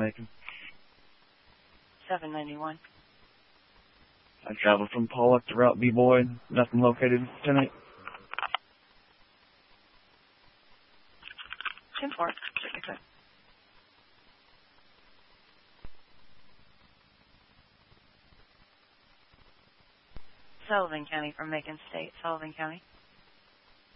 Macon. 791. I traveled from Pollock to Route B Boyd. Nothing located. 10-8. 10-4. Check your code. Sullivan County from Macon State. Sullivan County.